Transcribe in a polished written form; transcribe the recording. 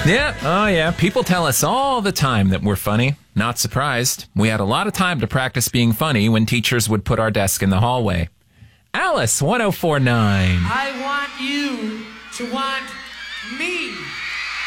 Yeah, oh yeah. People tell us all the time that we're funny. Not surprised. We had a lot of time to practice being funny when teachers would put our desk in the hallway. Alice, 1049. I want you to want me.